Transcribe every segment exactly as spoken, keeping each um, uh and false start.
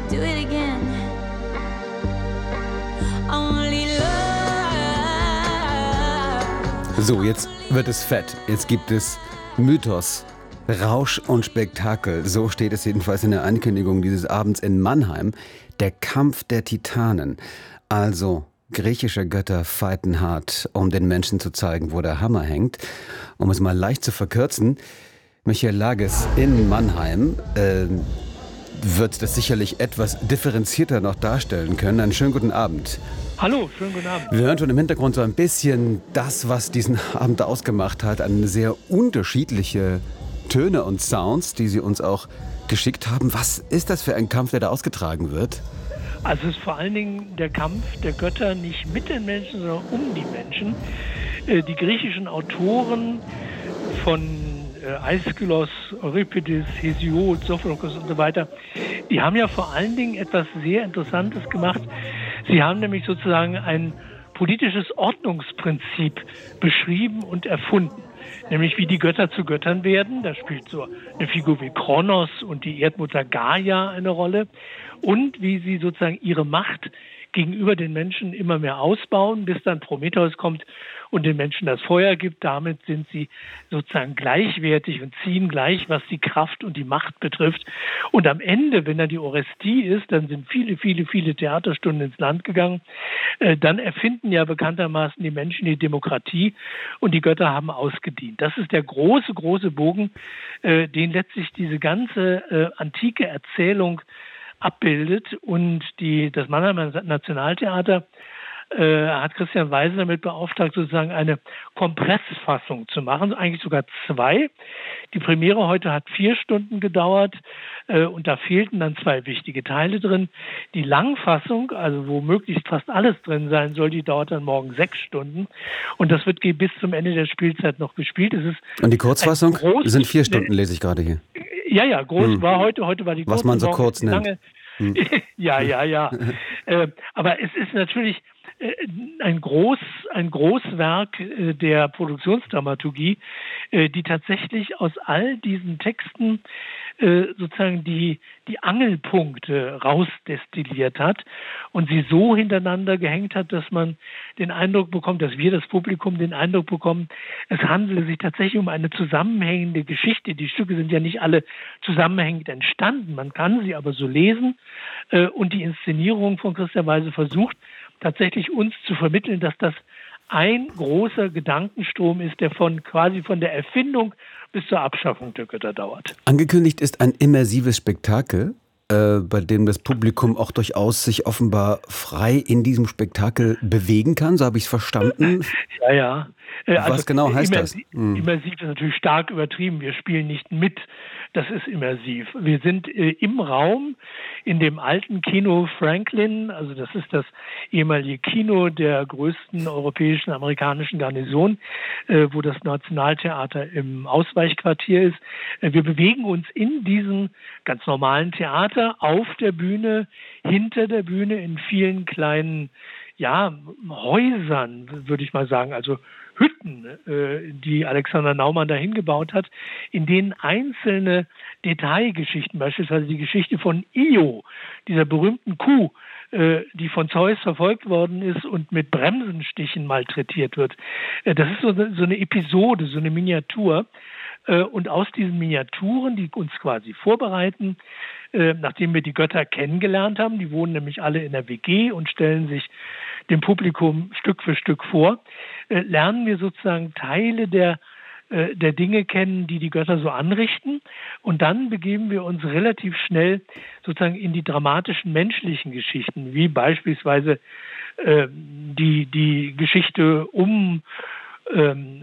do it again. Only love. So, jetzt wird es fett. Jetzt gibt es Mythos, Rausch und Spektakel. So steht es jedenfalls in der Ankündigung dieses Abends in Mannheim. Der Kampf der Titanen. Also griechische Götter fighten hart, um den Menschen zu zeigen, wo der Hammer hängt. Um es mal leicht zu verkürzen, Michael Lages in Mannheim äh, wird das sicherlich etwas differenzierter noch darstellen können. Einen schönen guten Abend. Hallo, schönen guten Abend. Wir hören schon im Hintergrund so ein bisschen das, was diesen Abend ausgemacht hat. Eine sehr unterschiedliche Töne und Sounds, die Sie uns auch geschickt haben. Was ist das für ein Kampf, der da ausgetragen wird? Also es ist vor allen Dingen der Kampf der Götter nicht mit den Menschen, sondern um die Menschen. Die griechischen Autoren von Aeschylus, Euripides, Hesiod, Sophokles und so weiter, die haben ja vor allen Dingen etwas sehr Interessantes gemacht. Sie haben nämlich sozusagen ein politisches Ordnungsprinzip beschrieben und erfunden. Nämlich wie die Götter zu Göttern werden. Da spielt so eine Figur wie Kronos und die Erdmutter Gaia eine Rolle. Und wie sie sozusagen ihre Macht gegenüber den Menschen immer mehr ausbauen, bis dann Prometheus kommt und den Menschen das Feuer gibt. Damit sind sie sozusagen gleichwertig und ziehen gleich, was die Kraft und die Macht betrifft. Und am Ende, wenn dann die Orestie ist, dann sind viele, viele, viele Theaterstunden ins Land gegangen. Äh, dann erfinden ja bekanntermaßen die Menschen die Demokratie und die Götter haben ausgedient. Das ist der große, große Bogen, äh, den letztlich diese ganze äh, antike Erzählung abbildet. Und die, das Mannheimer Nationaltheater äh, hat Christian Weise damit beauftragt, sozusagen eine Kompressfassung zu machen, eigentlich sogar zwei. Die Premiere heute hat vier Stunden gedauert äh, und da fehlten dann zwei wichtige Teile drin. Die Langfassung, also wo möglichst fast alles drin sein soll, die dauert dann morgen sechs Stunden und das wird bis zum Ende der Spielzeit noch gespielt. Es ist und die Kurzfassung groß, sind vier Stunden, lese ich gerade hier. Ja, ja, groß hm. war heute, heute war die kurz. Was man so kurz nennt. Lange. Hm. ja, ja, ja. äh, aber es ist natürlich äh, ein, Groß, ein Großwerk äh, der Produktionsdramaturgie, äh, die tatsächlich aus all diesen Texten äh, sozusagen die, die Angelpunkte rausdestilliert hat und sie so hintereinander gehängt hat, dass man den Eindruck bekommt, dass wir, das Publikum, den Eindruck bekommen, es handele sich tatsächlich um eine zusammenhängende Geschichte. Die Stücke sind ja nicht alle zusammenhängend entstanden, man kann sie aber so lesen äh, und die Inszenierung von Christian Weise versucht, tatsächlich uns zu vermitteln, dass das ein großer Gedankenstrom ist, der von quasi von der Erfindung bis zur Abschaffung der Götter dauert. Angekündigt ist ein immersives Spektakel, äh, bei dem das Publikum auch durchaus sich offenbar frei in diesem Spektakel bewegen kann. So habe ich es verstanden. Ja, ja. Also was genau heißt immersiv, das? Hm. Immersiv ist natürlich stark übertrieben. Wir spielen nicht mit. Das ist immersiv. Wir sind äh, im Raum in dem alten Kino Franklin. Also das ist das ehemalige Kino der größten europäischen amerikanischen Garnison, äh, wo das Nationaltheater im Ausweichquartier ist. Äh, wir bewegen uns in diesem ganz normalen Theater auf der Bühne, hinter der Bühne in vielen kleinen ja, Häusern, würde ich mal sagen, also Hütten, äh, die Alexander Naumann dahin gebaut hat, in denen einzelne Detailgeschichten, beispielsweise die Geschichte von Io, dieser berühmten Kuh, äh, die von Zeus verfolgt worden ist und mit Bremsenstichen malträtiert wird. Äh, das ist so, so eine Episode, so eine Miniatur. Äh, und aus diesen Miniaturen, die uns quasi vorbereiten, äh, nachdem wir die Götter kennengelernt haben, die wohnen nämlich alle in der W G und stellen sich dem Publikum Stück für Stück vor, äh, lernen wir sozusagen Teile der, äh, der Dinge kennen, die die Götter so anrichten. Und dann begeben wir uns relativ schnell sozusagen in die dramatischen menschlichen Geschichten, wie beispielsweise äh, die, die Geschichte um Um,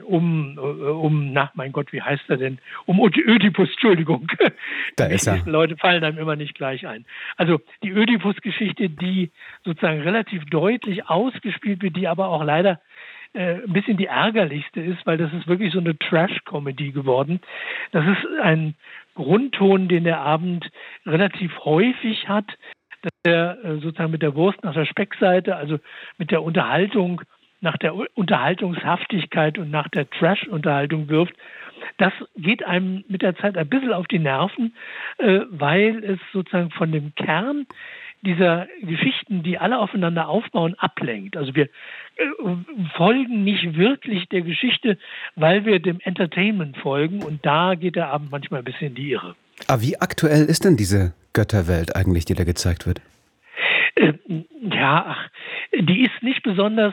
um, na, mein Gott, wie heißt er denn? Um Ödipus, Entschuldigung. Da ist er. Die Leute fallen einem immer nicht gleich ein. Also die Ödipus-Geschichte, die sozusagen relativ deutlich ausgespielt wird, die aber auch leider äh, ein bisschen die ärgerlichste ist, weil das ist wirklich so eine Trash-Comedy geworden. Das ist ein Grundton, den der Abend relativ häufig hat, dass er äh, sozusagen mit der Wurst nach der Speckseite, also mit der Unterhaltung nach der Unterhaltungshaftigkeit und nach der Trash-Unterhaltung wirft. das geht einem mit der Zeit ein bisschen auf die Nerven, äh, weil es sozusagen von dem Kern dieser Geschichten, die alle aufeinander aufbauen, ablenkt. Also wir äh, folgen nicht wirklich der Geschichte, weil wir dem Entertainment folgen, und da geht der Abend manchmal ein bisschen in die Irre. Aber wie aktuell ist denn diese Götterwelt eigentlich, die da gezeigt wird? Äh, ja, ach, die ist nicht besonders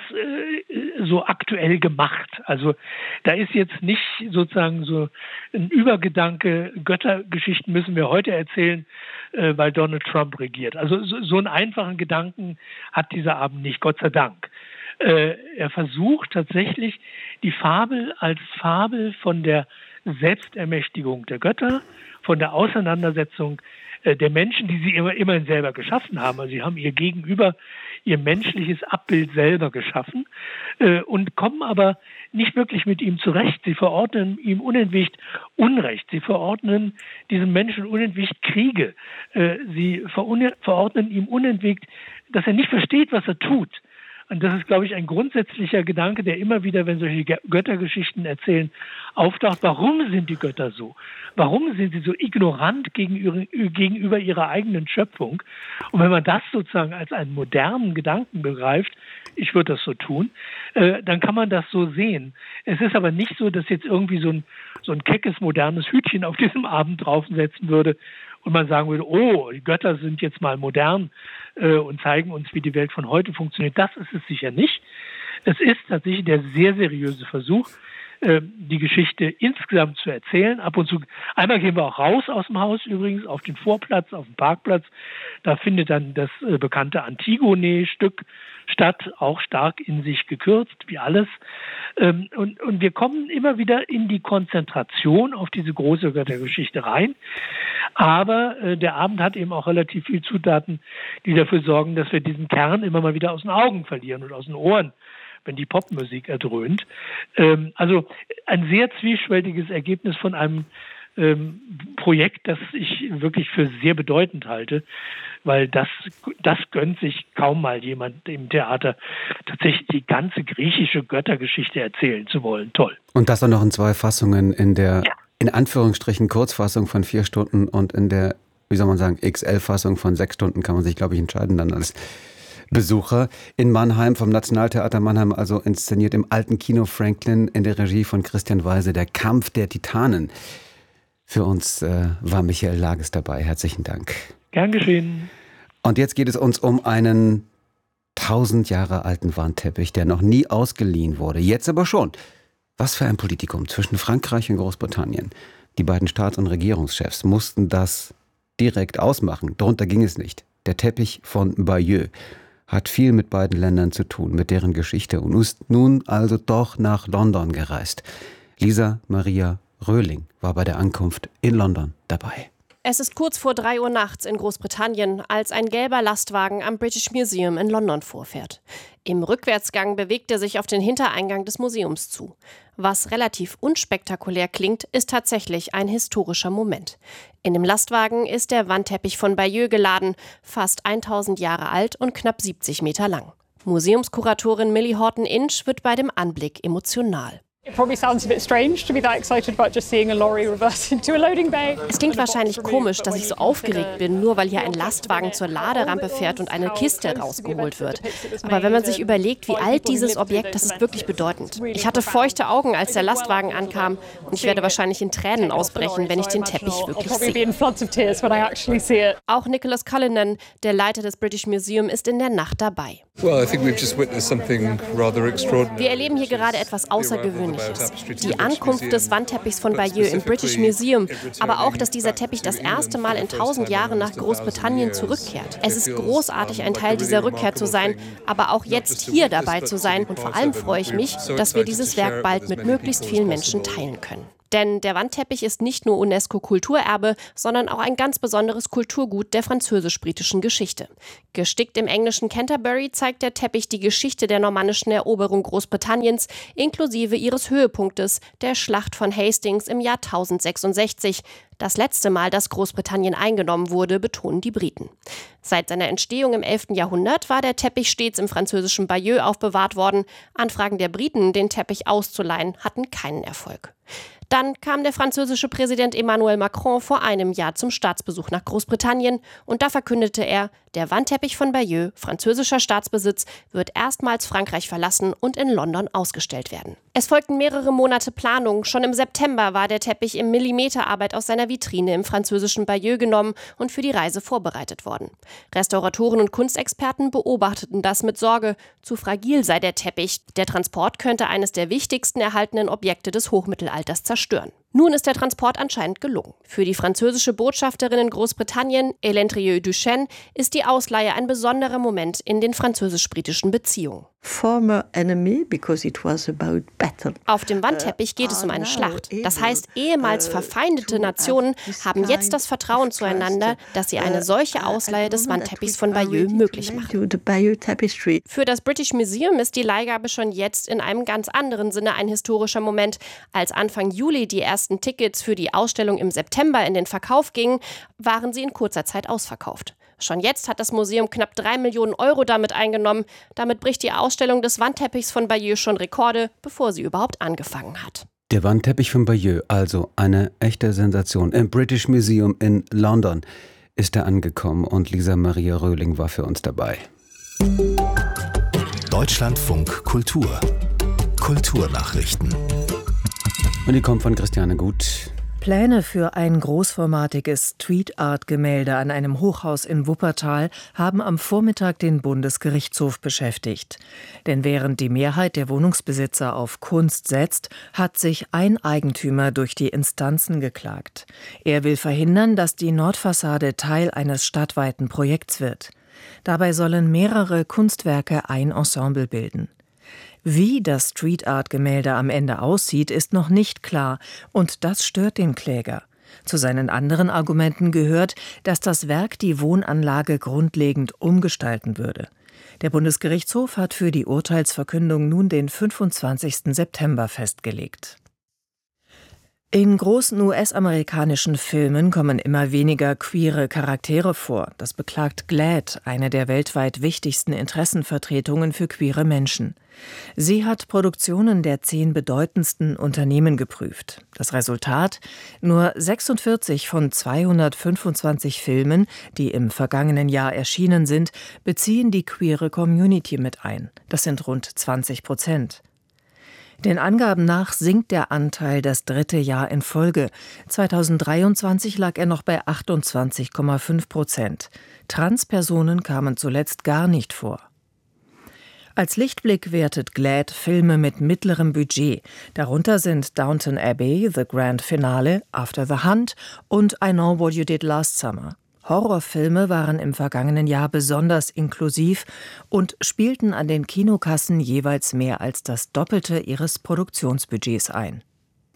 äh, so aktuell gemacht. Also da ist jetzt nicht sozusagen so ein Übergedanke, Göttergeschichten müssen wir heute erzählen, äh, weil Donald Trump regiert. Also so, so einen einfachen Gedanken hat dieser Abend nicht, Gott sei Dank. Äh, er versucht tatsächlich, die Fabel als Fabel von der Selbstermächtigung der Götter, von der Auseinandersetzung der Menschen, die sie immer, immerhin selber geschaffen haben. Also sie haben ihr Gegenüber, ihr menschliches Abbild selber geschaffen äh, und kommen aber nicht wirklich mit ihm zurecht. Sie verordnen ihm unentwegt Unrecht. Sie verordnen diesem Menschen unentwegt Kriege. Äh, sie verordnen ihm unentwegt, dass er nicht versteht, was er tut. Und das ist, glaube ich, ein grundsätzlicher Gedanke, der immer wieder, wenn solche Göttergeschichten erzählen, auftaucht. Warum sind die Götter so? Warum sind sie so ignorant gegenüber, gegenüber ihrer eigenen Schöpfung? Und wenn man das sozusagen als einen modernen Gedanken begreift, ich würde das so tun, äh, dann kann man das so sehen. Es ist aber nicht so, dass jetzt irgendwie so ein, so ein keckes, modernes Hütchen auf diesem Abend draufsetzen würde und man sagen würde, oh, die Götter sind jetzt mal modern äh, und zeigen uns, wie die Welt von heute funktioniert. Das ist es sicher nicht. Es ist tatsächlich der sehr seriöse Versuch, äh, die Geschichte insgesamt zu erzählen. Ab und zu, einmal gehen wir auch raus aus dem Haus übrigens, auf den Vorplatz, auf den Parkplatz. Da findet dann das äh, bekannte Antigone-Stück statt, auch stark in sich gekürzt, wie alles. Ähm, und, und wir kommen immer wieder in die Konzentration auf diese große Göttergeschichte rein. Aber äh, der Abend hat eben auch relativ viele Zutaten, die dafür sorgen, dass wir diesen Kern immer mal wieder aus den Augen verlieren und aus den Ohren, wenn die Popmusik erdröhnt. Ähm, also ein sehr zwiespältiges Ergebnis von einem ähm, Projekt, das ich wirklich für sehr bedeutend halte, weil das, das gönnt sich kaum mal jemand im Theater, tatsächlich die ganze griechische Göttergeschichte erzählen zu wollen. Toll. Und das auch noch in zwei Fassungen, in der, ja. in Anführungsstrichen, Kurzfassung von vier Stunden und in der, wie soll man sagen, X L-Fassung von sechs Stunden kann man sich, glaube ich, entscheiden dann als Besucher. In Mannheim, vom Nationaltheater Mannheim, also inszeniert im Alten Kino Franklin in der Regie von Christian Weise, der Kampf der Titanen. Für uns äh, war Michael Lages dabei. Herzlichen Dank. Gern geschehen. Und jetzt geht es uns um einen tausend Jahre alten Wandteppich, der noch nie ausgeliehen wurde. Jetzt aber schon. Was für ein Politikum zwischen Frankreich und Großbritannien. Die beiden Staats- und Regierungschefs mussten das direkt ausmachen. Darunter ging es nicht. Der Teppich von Bayeux hat viel mit beiden Ländern zu tun, mit deren Geschichte, und ist nun also doch nach London gereist. Lisa Maria Röhling war bei der Ankunft in London dabei. Es ist kurz vor drei Uhr nachts in Großbritannien, als ein gelber Lastwagen am British Museum in London vorfährt. Im Rückwärtsgang bewegt er sich auf den Hintereingang des Museums zu. Was relativ unspektakulär klingt, ist tatsächlich ein historischer Moment. In dem Lastwagen ist der Wandteppich von Bayeux geladen, fast tausend Jahre alt und knapp siebzig Meter lang. Museumskuratorin Millie Horton-Inch wird bei dem Anblick emotional. Es klingt wahrscheinlich komisch, dass ich so aufgeregt bin, nur weil hier ein Lastwagen zur Laderampe fährt und eine Kiste rausgeholt wird. Aber wenn man sich überlegt, wie alt dieses Objekt, das ist wirklich bedeutend. Ich hatte feuchte Augen, als der Lastwagen ankam, und ich werde wahrscheinlich in Tränen ausbrechen, wenn ich den Teppich wirklich sehe. Auch Nicholas Cullinan, der Leiter des British Museum, ist in der Nacht dabei. Wir erleben hier gerade etwas Außergewöhnliches. Die Ankunft des Wandteppichs von Bayeux im British Museum, aber auch, dass dieser Teppich das erste Mal in tausend Jahren nach Großbritannien zurückkehrt. Es ist großartig, ein Teil dieser Rückkehr zu sein, aber auch jetzt hier dabei zu sein. Und vor allem freue ich mich, dass wir dieses Werk bald mit möglichst vielen Menschen teilen können. Denn der Wandteppich ist nicht nur UNESCO-Kulturerbe, sondern auch ein ganz besonderes Kulturgut der französisch-britischen Geschichte. Gestickt im englischen Canterbury zeigt der Teppich die Geschichte der normannischen Eroberung Großbritanniens, inklusive ihres Höhepunktes, der Schlacht von Hastings im Jahr tausendsechsundsechzig. Das letzte Mal, dass Großbritannien eingenommen wurde, betonen die Briten. Seit seiner Entstehung im elften Jahrhundert war der Teppich stets im französischen Bayeux aufbewahrt worden. Anfragen der Briten, den Teppich auszuleihen, hatten keinen Erfolg. Dann kam der französische Präsident Emmanuel Macron vor einem Jahr zum Staatsbesuch nach Großbritannien und da verkündete er, der Wandteppich von Bayeux, französischer Staatsbesitz, wird erstmals Frankreich verlassen und in London ausgestellt werden. Es folgten mehrere Monate Planung. Schon im September war der Teppich in Millimeterarbeit aus seiner Vitrine im französischen Bayeux genommen und für die Reise vorbereitet worden. Restauratoren und Kunstexperten beobachteten das mit Sorge. Zu fragil sei der Teppich. Der Transport könnte eines der wichtigsten erhaltenen Objekte des Hochmittelalters zerstören. Nun ist der Transport anscheinend gelungen. Für die französische Botschafterin in Großbritannien, Hélène Trieux-Duchesne, ist die Ausleihe ein besonderer Moment in den französisch-britischen Beziehungen. Former enemy because it was about battle. Auf dem Wandteppich geht es um eine Schlacht. Das heißt, ehemals verfeindete Nationen haben jetzt das Vertrauen zueinander, dass sie eine solche Ausleihe des Wandteppichs von Bayeux möglich machen. Für das British Museum ist die Leihgabe schon jetzt in einem ganz anderen Sinne ein historischer Moment. Als Anfang Juli die ersten Tickets für die Ausstellung im September in den Verkauf gingen, waren sie in kurzer Zeit ausverkauft. Schon jetzt hat das Museum knapp drei Millionen Euro damit eingenommen. Damit bricht die Ausstellung des Wandteppichs von Bayeux schon Rekorde, bevor sie überhaupt angefangen hat. Der Wandteppich von Bayeux, also eine echte Sensation. Im British Museum in London ist er angekommen und Lisa Maria Röhling war für uns dabei. Deutschlandfunk Kultur. Kulturnachrichten. Und die kommt von Christiane Gut. Pläne für ein großformatiges Street-Art-Gemälde an einem Hochhaus in Wuppertal haben am Vormittag den Bundesgerichtshof beschäftigt. Denn während die Mehrheit der Wohnungsbesitzer auf Kunst setzt, hat sich ein Eigentümer durch die Instanzen geklagt. Er will verhindern, dass die Nordfassade Teil eines stadtweiten Projekts wird. Dabei sollen mehrere Kunstwerke ein Ensemble bilden. Wie das Street-Art-Gemälde am Ende aussieht, ist noch nicht klar und das stört den Kläger. Zu seinen anderen Argumenten gehört, dass das Werk die Wohnanlage grundlegend umgestalten würde. Der Bundesgerichtshof hat für die Urteilsverkündung nun den fünfundzwanzigsten September festgelegt. In großen U S-amerikanischen Filmen kommen immer weniger queere Charaktere vor. Das beklagt GLAAD, eine der weltweit wichtigsten Interessenvertretungen für queere Menschen. Sie hat Produktionen der zehn bedeutendsten Unternehmen geprüft. Das Resultat? Nur sechsundvierzig von zweihundertfünfundzwanzig Filmen, die im vergangenen Jahr erschienen sind, beziehen die queere Community mit ein. Das sind rund zwanzig Prozent. Den Angaben nach sinkt der Anteil das dritte Jahr in Folge. zweitausenddreiundzwanzig lag er noch bei achtundzwanzig Komma fünf Prozent. Transpersonen kamen zuletzt gar nicht vor. Als Lichtblick wertet GLAAD Filme mit mittlerem Budget. Darunter sind Downton Abbey, The Grand Finale, After the Hunt und I Know What You Did Last Summer. Horrorfilme waren im vergangenen Jahr besonders inklusiv und spielten an den Kinokassen jeweils mehr als das Doppelte ihres Produktionsbudgets ein.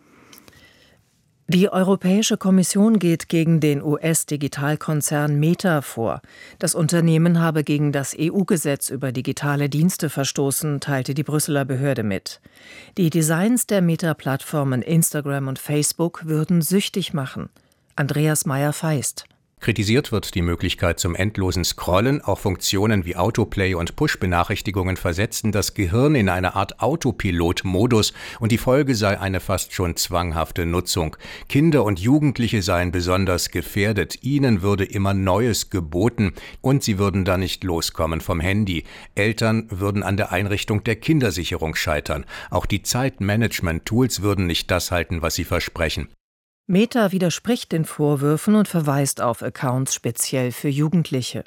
Die Europäische Kommission geht gegen den U S-Digitalkonzern Meta vor. Das Unternehmen habe gegen das E U-Gesetz über digitale Dienste verstoßen, teilte die Brüsseler Behörde mit. Die Designs der Meta-Plattformen Instagram und Facebook würden süchtig machen. Andreas Meyer-Feist. Kritisiert wird die Möglichkeit zum endlosen Scrollen. Auch Funktionen wie Autoplay und Push-Benachrichtigungen versetzten das Gehirn in eine Art Autopilot-Modus und die Folge sei eine fast schon zwanghafte Nutzung. Kinder und Jugendliche seien besonders gefährdet. Ihnen würde immer Neues geboten und sie würden da nicht loskommen vom Handy. Eltern würden an der Einrichtung der Kindersicherung scheitern. Auch die Zeitmanagement-Tools würden nicht das halten, was sie versprechen. Meta widerspricht den Vorwürfen und verweist auf Accounts speziell für Jugendliche.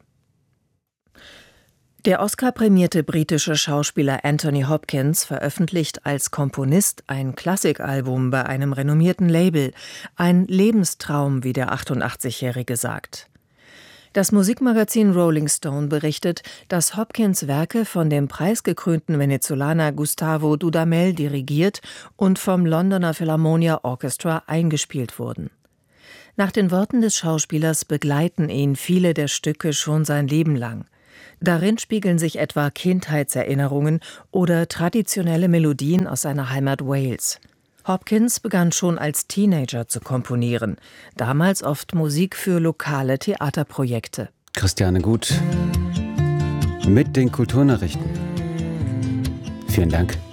Der Oscar-prämierte britische Schauspieler Anthony Hopkins veröffentlicht als Komponist ein Klassikalbum bei einem renommierten Label. Ein Lebenstraum, wie der achtundachtzigjährige sagt. Das Musikmagazin Rolling Stone berichtet, dass Hopkins Werke von dem preisgekrönten Venezolaner Gustavo Dudamel dirigiert und vom Londoner Philharmonia Orchestra eingespielt wurden. Nach den Worten des Schauspielers begleiten ihn viele der Stücke schon sein Leben lang. Darin spiegeln sich etwa Kindheitserinnerungen oder traditionelle Melodien aus seiner Heimat Wales. Hopkins begann schon als Teenager zu komponieren, damals oft Musik für lokale Theaterprojekte. Christiane Gut mit den Kulturnachrichten. Vielen Dank.